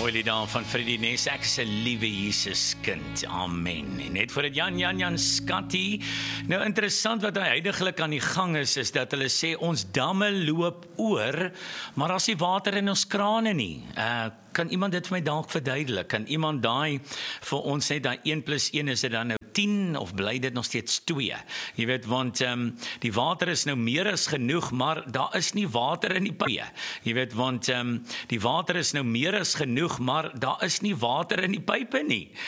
Mooi lied daar van Freddie Ness, ek is 'n liewe Jesus kind, amen. En net voor het Jan Skattie, nou interessant wat hy huidiglik aan die gang is dat hulle sê ons damme loop oor, maar as die water in ons krane nie. Kan iemand dit vir my dalk verduidelik? Kan iemand daai vir ons sê, daai 1 + 1 is dit dan nou 10 of bly dit nog steeds 2? Jy weet, want die water is nou meer as genoeg, maar daar is nie water in die pype. Jy weet, want die water is nou meer as genoeg, maar daar is nie water in die pype nie.